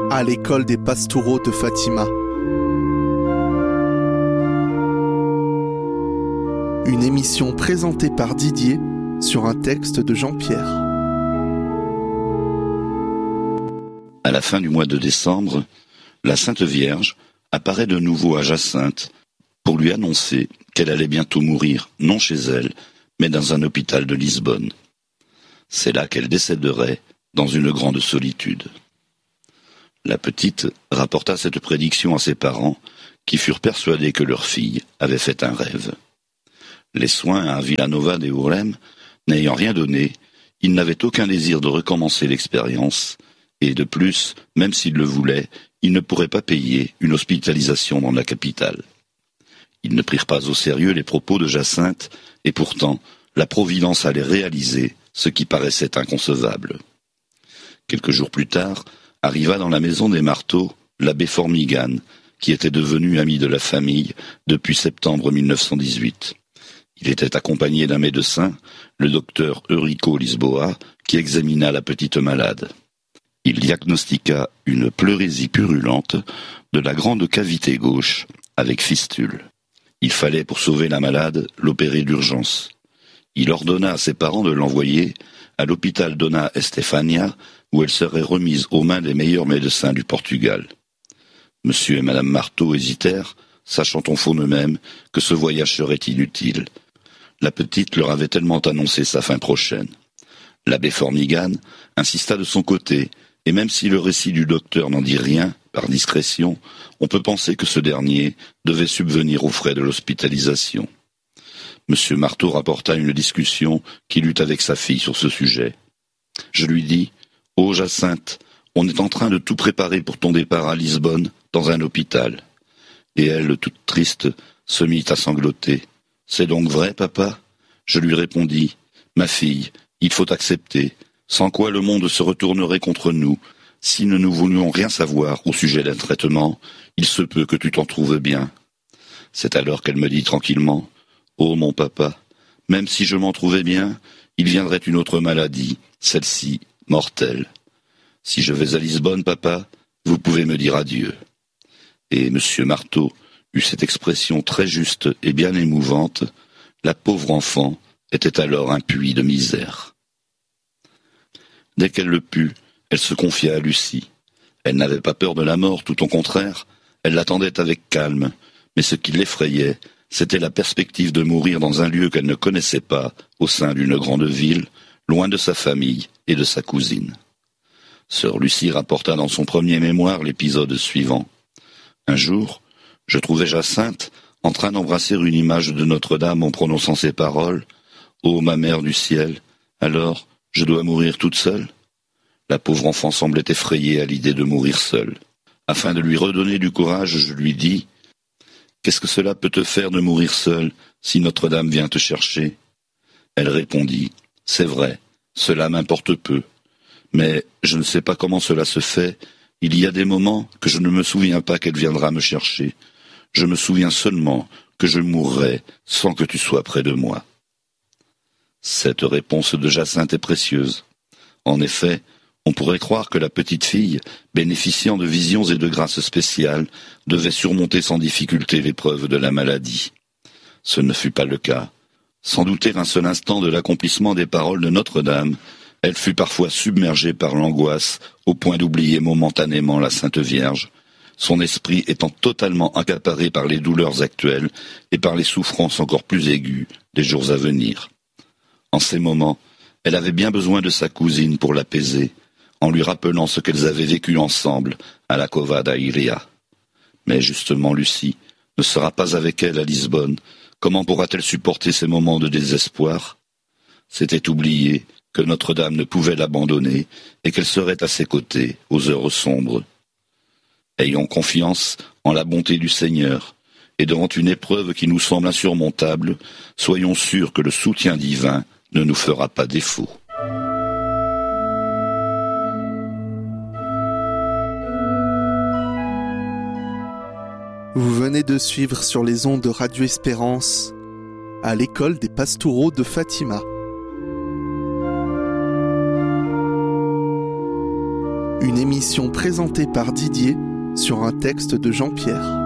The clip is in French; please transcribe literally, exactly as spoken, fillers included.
à l'école des Pastoureaux de Fatima. Une émission présentée par Didier sur un texte de Jean-Pierre. À la fin du mois de décembre, la Sainte Vierge apparaît de nouveau à Jacinthe pour lui annoncer qu'elle allait bientôt mourir, non chez elle, mais dans un hôpital de Lisbonne. C'est là qu'elle décéderait, dans une grande solitude. La petite rapporta cette prédiction à ses parents, qui furent persuadés que leur fille avait fait un rêve. Les soins à Villanova de Urem n'ayant rien donné, ils n'avaient aucun désir de recommencer l'expérience, et de plus, même s'ils le voulaient, ils ne pourraient pas payer une hospitalisation dans la capitale. Ils ne prirent pas au sérieux les propos de Jacinthe, et pourtant, la Providence allait réaliser ce qui paraissait inconcevable. Quelques jours plus tard, arriva dans la maison des Marteaux l'abbé Formigan, qui était devenu ami de la famille depuis septembre mille neuf cent dix-huit. Il était accompagné d'un médecin, le docteur Eurico Lisboa, qui examina la petite malade. Il diagnostiqua une pleurésie purulente de la grande cavité gauche avec fistule. Il fallait, pour sauver la malade, l'opérer d'urgence. Il ordonna à ses parents de l'envoyer à l'hôpital Dona Estefania, où elle serait remise aux mains des meilleurs médecins du Portugal. Monsieur et madame Marteau hésitèrent, sachant au fond eux-mêmes que ce voyage serait inutile. La petite leur avait tellement annoncé sa fin prochaine. L'abbé Formigan insista de son côté, et même si le récit du docteur n'en dit rien, par discrétion, on peut penser que ce dernier devait subvenir aux frais de l'hospitalisation. Monsieur Marteau rapporta une discussion qu'il eut avec sa fille sur ce sujet. Je lui dis « Ô Jacinthe, on est en train de tout préparer pour ton départ à Lisbonne, dans un hôpital. » Et elle, toute triste, se mit à sangloter. « C'est donc vrai, papa ?» Je lui répondis « Ma fille, il faut accepter, sans quoi le monde se retournerait contre nous. Si nous ne voulions rien savoir au sujet d'un traitement, il se peut que tu t'en trouves bien. » C'est alors qu'elle me dit tranquillement « Oh mon papa, même si je m'en trouvais bien, il viendrait une autre maladie, celle-ci mortelle. Si je vais à Lisbonne, papa, vous pouvez me dire adieu. » Et monsieur Marteau eut cette expression très juste et bien émouvante. La pauvre enfant était alors un puits de misère. Dès qu'elle le put, elle se confia à Lucie. Elle n'avait pas peur de la mort, tout au contraire, elle l'attendait avec calme, mais ce qui l'effrayait, c'était la perspective de mourir dans un lieu qu'elle ne connaissait pas, au sein d'une grande ville, loin de sa famille et de sa cousine. Sœur Lucie rapporta dans son premier mémoire l'épisode suivant. Un jour, je trouvais Jacinthe en train d'embrasser une image de Notre-Dame en prononçant ces paroles « Ô ma mère du ciel, alors je dois mourir toute seule ?» La pauvre enfant semblait effrayée à l'idée de mourir seule. Afin de lui redonner du courage, je lui dis « Qu'est-ce que cela peut te faire de mourir seule si Notre-Dame vient te chercher ?» Elle répondit « C'est vrai, cela m'importe peu. Mais je ne sais pas comment cela se fait. Il y a des moments que je ne me souviens pas qu'elle viendra me chercher. Je me souviens seulement que je mourrai sans que tu sois près de moi. » Cette réponse de Jacinthe est précieuse. En effet, on pourrait croire que la petite fille, bénéficiant de visions et de grâces spéciales, devait surmonter sans difficulté l'épreuve de la maladie. Ce ne fut pas le cas. Sans douter un seul instant de l'accomplissement des paroles de Notre-Dame, elle fut parfois submergée par l'angoisse au point d'oublier momentanément la Sainte Vierge, son esprit étant totalement accaparé par les douleurs actuelles et par les souffrances encore plus aiguës des jours à venir. En ces moments, elle avait bien besoin de sa cousine pour l'apaiser, en lui rappelant ce qu'elles avaient vécu ensemble à la Cova da Iria. Mais justement, Lucie ne sera pas avec elle à Lisbonne. Comment pourra-t-elle supporter ces moments de désespoir ? C'était oublier que Notre-Dame ne pouvait l'abandonner et qu'elle serait à ses côtés aux heures sombres. Ayons confiance en la bonté du Seigneur, et devant une épreuve qui nous semble insurmontable, soyons sûrs que le soutien divin ne nous fera pas défaut. Vous venez de suivre sur les ondes de Radio Espérance à l'école des Pastoureaux de Fatima. Une émission émission présentée par Didier sur un texte de Jean-Pierre.